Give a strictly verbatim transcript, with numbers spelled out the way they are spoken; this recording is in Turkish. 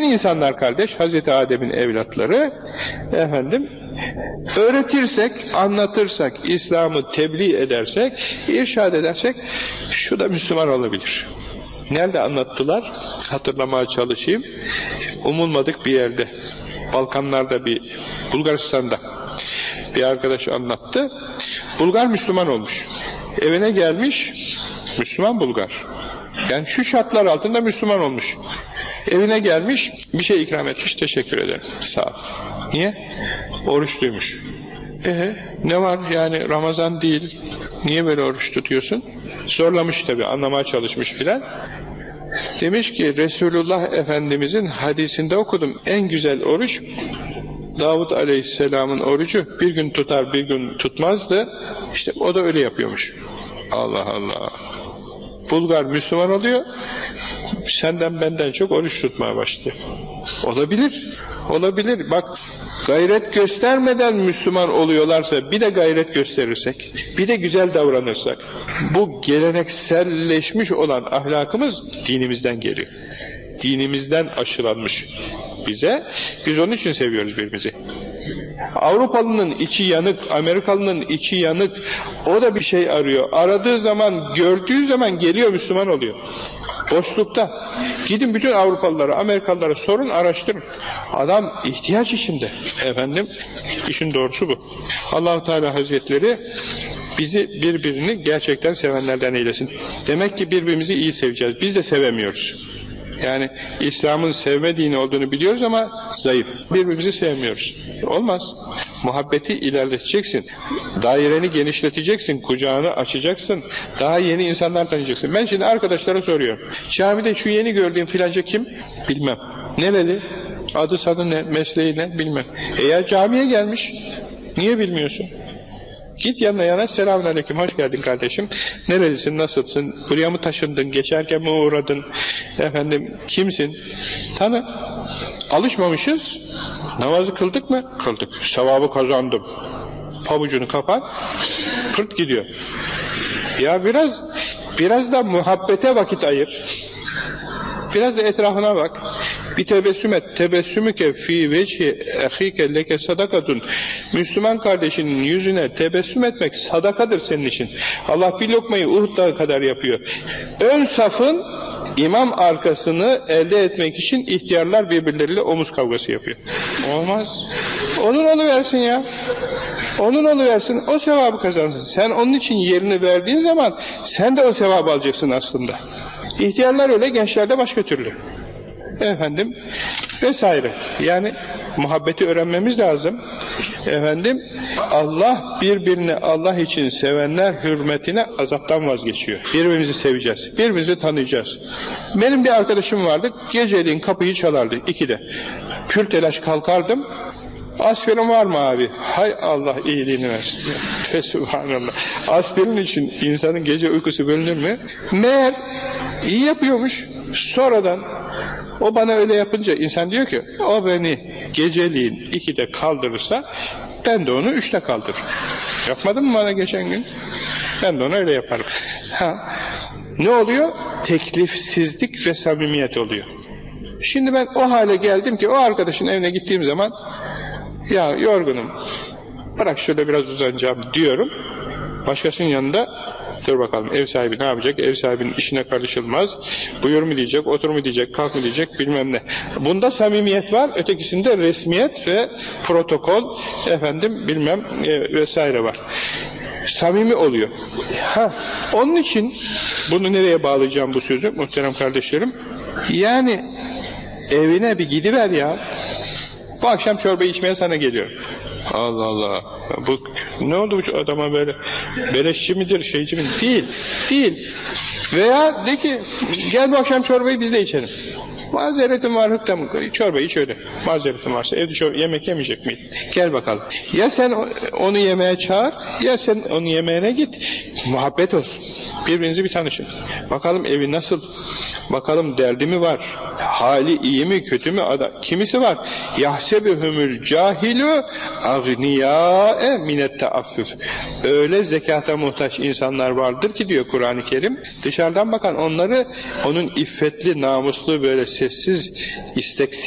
Bütün insanlar kardeş, Hazreti Adem'in evlatları, efendim, öğretirsek, anlatırsak, İslam'ı tebliğ edersek, irşad edersek, şu da Müslüman olabilir. Nerede anlattılar? Hatırlamaya çalışayım. Umulmadık bir yerde. Balkanlarda bir, Bulgaristan'da bir arkadaş anlattı. Bulgar Müslüman olmuş. Evine gelmiş, Müslüman Bulgar. Yani şu şartlar altında Müslüman olmuş. Evine gelmiş, bir şey ikram etmiş, teşekkür ederim. Sağ ol. Niye? Oruçluymuş. Ee, ne var yani, Ramazan değil, niye böyle oruç tutuyorsun? Zorlamış tabii, anlamaya çalışmış filan. Demiş ki, Resulullah Efendimizin hadisinde okudum, en güzel oruç Davud Aleyhisselam'ın orucu, bir gün tutar bir gün tutmazdı. İşte o da öyle yapıyormuş. Allah Allah. Bulgar Müslüman oluyor, senden benden çok oruç tutmaya başlıyor. Olabilir, olabilir. Bak, gayret göstermeden Müslüman oluyorlarsa, bir de gayret gösterirsek, bir de güzel davranırsak, bu gelenekselleşmiş olan ahlakımız dinimizden geliyor. Dinimizden aşılanmış bize. Biz onun için seviyoruz birbirimizi. Avrupalının içi yanık, Amerikalının içi yanık, o da bir şey arıyor. Aradığı zaman, gördüğü zaman geliyor, Müslüman oluyor. Boşlukta. Gidin bütün Avrupalılara, Amerikalılara sorun, araştırın. Adam ihtiyaç içinde. Efendim, işin doğrusu bu. Allah-u Teala Hazretleri bizi birbirini gerçekten sevenlerden eylesin. Demek ki birbirimizi iyi seveceğiz. Biz de sevemiyoruz. Yani İslam'ın sevme dini olduğunu biliyoruz ama zayıf. Birbirimizi sevmiyoruz. Olmaz. Muhabbeti ilerleteceksin. Daireni genişleteceksin. Kucağını açacaksın. Daha yeni insanlar tanıyacaksın. Ben şimdi arkadaşlara soruyorum. Camide şu yeni gördüğüm filanca kim? Bilmem. Nereli? Adı sadı ne? Mesleği ne? Bilmem. E ya camiye gelmiş. Niye bilmiyorsun? Git yanına yana, selamünaleyküm, hoş geldin kardeşim, nerelisin, nasılsın, buraya mı taşındın, geçerken mi uğradın, efendim, kimsin, tanı. Alışmamışız, namazı kıldık mı? Kıldık, sevabı kazandım, pabucunu kapat, pırt gidiyor. Ya biraz, biraz da muhabbete vakit ayır, biraz da etrafına bak. Bir tebessüm et. Tebessümüke fî vecihi ehîke leke sadakatun. Müslüman kardeşinin yüzüne tebessüm etmek sadakadır senin için. Allah bir lokmayı Uhud Dağı kadar yapıyor. Ön safın imam arkasını elde etmek için ihtiyarlar birbirleriyle omuz kavgası yapıyor. Olmaz. Onun oluversin ya. Onun oluversin. O sevabı kazansın. Sen onun için yerini verdiğin zaman sen de o sevabı alacaksın aslında. İhtiyarlar öyle, gençler de başka türlü. Efendim, vesaire. Yani muhabbeti öğrenmemiz lazım. Efendim, Allah birbirini Allah için sevenler hürmetine azaptan vazgeçiyor. Birbirimizi seveceğiz. Birbirimizi tanıyacağız. Benim bir arkadaşım vardı. Geceliğin kapıyı çalardı. ikide. Pür telaş kalkardım. Aspirin var mı abi? Hay Allah iyiliğini versin. Fesubhanallah. Aspirin için insanın gece uykusu bölünür mü? Meğer iyi yapıyormuş. Sonradan o bana öyle yapınca insan diyor ki, o beni geceliğin ikide kaldırırsa ben de onu üçte kaldırırım. Yapmadın mı bana geçen gün? Ben de onu öyle yaparım. Ha. Ne oluyor? Teklifsizlik ve samimiyet oluyor. Şimdi ben o hale geldim ki o arkadaşın evine gittiğim zaman, ya yorgunum, bırak şurada biraz uzanacağım diyorum. Başkasının yanında, dur bakalım ev sahibi ne yapacak, ev sahibinin işine karışılmaz, buyur mu diyecek, otur mu diyecek, kalk mı diyecek, bilmem ne. Bunda samimiyet var, ötekisinde resmiyet ve protokol, efendim bilmem e, vesaire var. Samimi oluyor. Ha, onun için bunu nereye bağlayacağım bu sözü muhterem kardeşlerim? Yani evine bir gidiver ya. Bu akşam çorba içmeye sana geliyorum. Allah Allah. Bu ne oldu bu adama böyle? Beleşçi midir, şeyci midir? Değil. Değil. Veya de ki gel bu akşam çorbayı biz de içelim. Mazeretim var hıktam. Çorbayı iç öyle. Mazeretim varsa evde çorba, yemek yemeyecek miydin? Gel bakalım. Ya sen onu yemeğe çağır, ya sen onun yemeğine git. Muhabbet olsun. Birbirinizi bir tanışın. Bakalım evi nasıl? Bakalım derdi mi var? Hali iyi mi, kötü mü? Kimisi var. Yahsebuhumul cahilu agniyâe minet ta'affuf. Öyle zekata muhtaç insanlar vardır ki diyor Kur'an-ı Kerim. Dışarıdan bakan onları onun iffetli, namuslu, böyle sessiz, isteksiz